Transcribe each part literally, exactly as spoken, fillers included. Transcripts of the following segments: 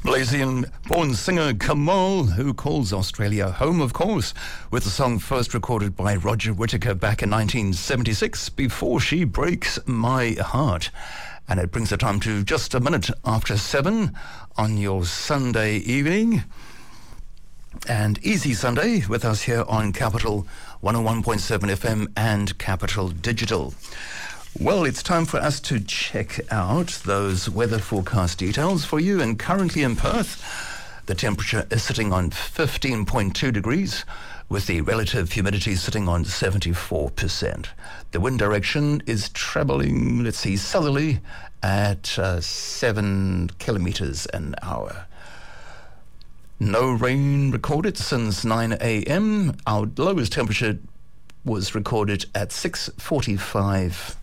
Malaysian-born singer Kamal, who calls Australia home, of course, with the song first recorded by Roger Whittaker back in nineteen seventy-six, Before She Breaks My Heart. And it brings the time to just a minute after seven on your Sunday evening. And Easy Sunday with us here on Capital one oh one point seven F M and Capital Digital. Well, it's time for us to check out those weather forecast details for you. And currently in Perth, the temperature is sitting on fifteen point two degrees, with the relative humidity sitting on seventy-four percent. The wind direction is travelling, let's see, southerly at uh, seven kilometres an hour. No rain recorded since nine a.m. Our lowest temperature was recorded at six forty-five.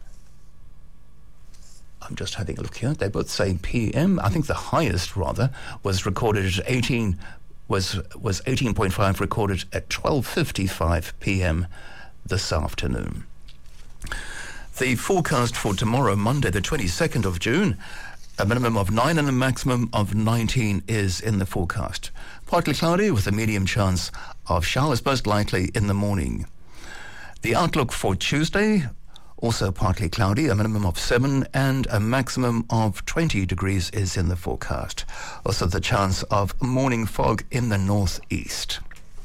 I'm just having a look here. They both say P M. I think the highest, rather, was recorded at eighteen, was was eighteen point five, recorded at twelve fifty-five P M this afternoon. The forecast for tomorrow, Monday, the twenty-second of June, a minimum of nine and a maximum of nineteen is in the forecast. Partly cloudy with a medium chance of showers, most likely in the morning. The outlook for Tuesday, also partly cloudy, a minimum of seven and a maximum of twenty degrees is in the forecast. Also the chance of morning fog in the northeast.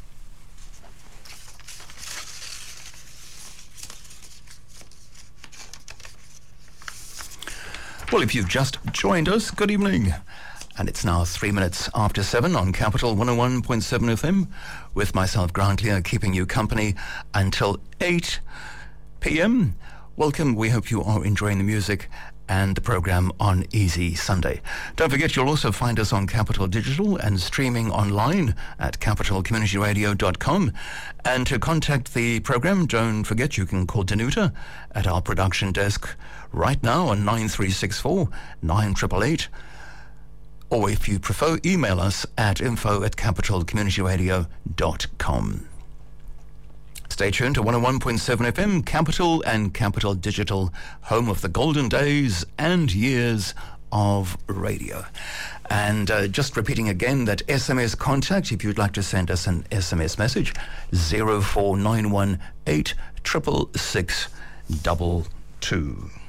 Well, if you've just joined us, good evening. And it's now three minutes after seven on Capital one oh one point seven F M, with myself, Grant Lear, keeping you company until eight p.m. Welcome. We hope you are enjoying the music and the program on Easy Sunday. Don't forget, you'll also find us on Capital Digital and streaming online at capital community radio dot com. And to contact the program, don't forget you can call Danuta at our production desk right now on nine three six four, nine eight eight eight. Or if you prefer, email us at info at capital community radio dot com. Stay tuned to one oh one point seven F M, Capital and Capital Digital, home of the golden days and years of radio. And uh, just repeating again that S M S contact, if you'd like to send us an S M S message, zero four nine one eight six six six two two.